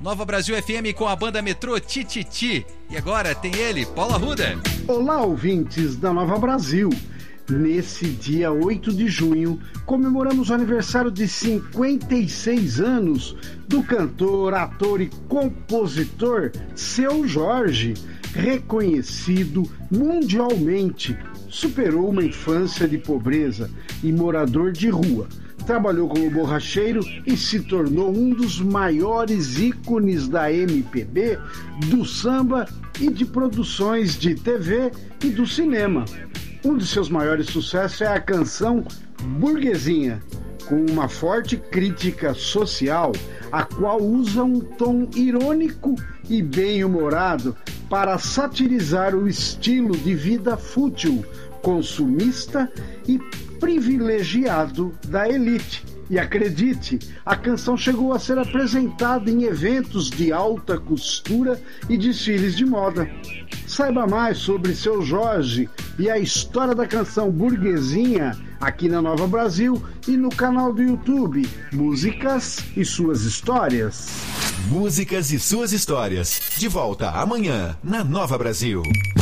Nova Brasil FM com a banda Metrô Tititi. E agora tem ele, Paulo Arruda. Olá, ouvintes da Nova Brasil. Nesse dia 8 de junho, comemoramos o aniversário de 56 anos do cantor, ator e compositor Seu Jorge, reconhecido mundialmente. Superou uma infância de pobreza e morador de rua. Trabalhou como borracheiro e se tornou um dos maiores ícones da MPB, do samba e de produções de TV e do cinema. Um de seus maiores sucessos é a canção Burguesinha, com uma forte crítica social, a qual usa um tom irônico e bem-humorado para satirizar o estilo de vida fútil, consumista e privilegiado da elite. E acredite, a canção chegou a ser apresentada em eventos de alta costura e desfiles de moda. Saiba mais sobre Seu Jorge e a história da canção Burguesinha aqui na Nova Brasil e no canal do YouTube Músicas e Suas Histórias. Músicas e Suas Histórias. De volta amanhã na Nova Brasil.